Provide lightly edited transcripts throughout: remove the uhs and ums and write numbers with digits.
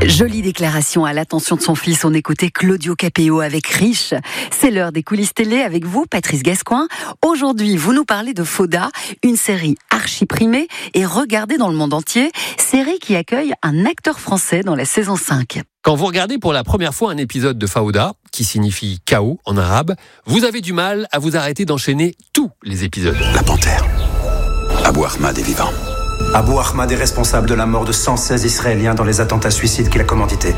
Jolie déclaration à l'attention de son fils. On écoutait Claudio Capéo avec Riche. C'est l'heure des coulisses télé avec vous, Patrice Gascoin. Aujourd'hui, vous nous parlez de Fauda, une série archi-primée et regardée dans le monde entier. Série qui accueille un acteur français dans la saison 5. Quand vous regardez pour la première fois un épisode de Fauda, qui signifie chaos en arabe, vous avez du mal à vous arrêter d'enchaîner tous les épisodes. La panthère. Abou Ahmad est vivant. Abou Ahmad est responsable de la mort de 116 Israéliens dans les attentats suicides qu'il a commandités.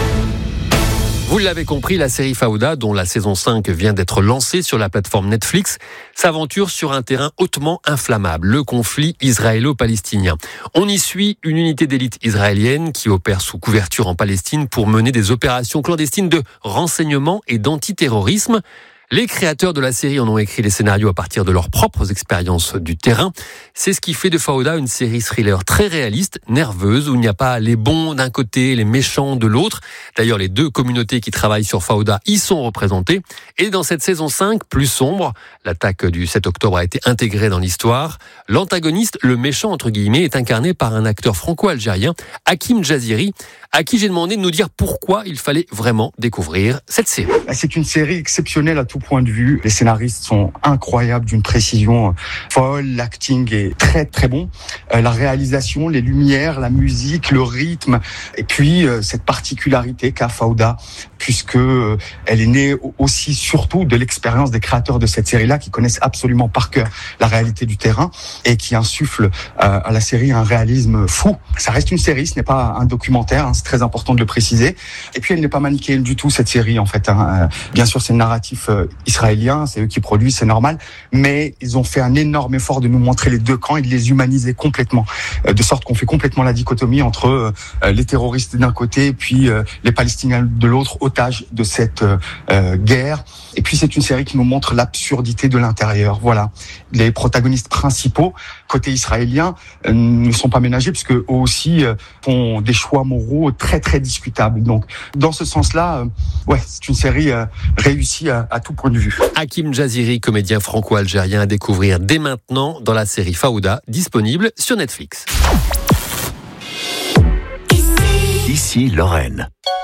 Vous l'avez compris, la série Fauda, dont la saison 5 vient d'être lancée sur la plateforme Netflix, s'aventure sur un terrain hautement inflammable, le conflit israélo-palestinien. On y suit une unité d'élite israélienne qui opère sous couverture en Palestine pour mener des opérations clandestines de renseignement et d'antiterrorisme. Les créateurs de la série en ont écrit les scénarios à partir de leurs propres expériences du terrain. C'est ce qui fait de Fauda une série thriller très réaliste, nerveuse, où il n'y a pas les bons d'un côté, les méchants de l'autre. D'ailleurs, les deux communautés qui travaillent sur Fauda y sont représentées. Et dans cette saison 5, plus sombre, l'attaque du 7 octobre a été intégrée dans l'histoire. L'antagoniste, le méchant entre guillemets, est incarné par un acteur franco-algérien, Hakim Jaziri, à qui j'ai demandé de nous dire pourquoi il fallait vraiment découvrir cette série. C'est une série exceptionnelle à tout point de vue. Les scénaristes sont incroyables, d'une précision folle. L'acting est très très bon. La réalisation, les lumières, la musique, le rythme, et puis cette particularité qu'a Fauda, puisque elle est née aussi surtout de l'expérience des créateurs de cette série-là, qui connaissent absolument par cœur la réalité du terrain et qui insufflent à la série un réalisme fou. Ça reste une série, ce n'est pas un documentaire, c'est très important de le préciser. Et puis elle n'est pas manichéenne du tout, cette série en fait. Bien sûr, c'est le narratif israélien, c'est eux qui produisent, c'est normal, mais ils ont fait un énorme effort de nous montrer les deux camps et de les humaniser complètement, de sorte qu'on fait complètement la dichotomie entre les terroristes d'un côté et puis les Palestiniens de l'autre, otages de cette guerre. Et puis c'est une série qui nous montre l'absurdité de l'intérieur. Voilà, les protagonistes principaux côté israélien ne sont pas ménagés puisque eux aussi font des choix moraux très très discutables. Donc dans ce sens-là, c'est une série réussie à tout point de vue. Hakim Jaziri, comédien franco-algérien à découvrir dès maintenant dans la série Fauda, disponible sur Netflix. Ici Lorraine.